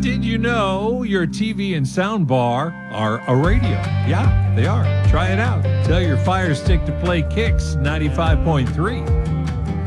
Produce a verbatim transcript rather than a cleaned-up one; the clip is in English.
Did you know your T V and sound bar are a radio? Yeah, they are. Try it out. Tell your Fire Stick to play Kicks ninety-five point three.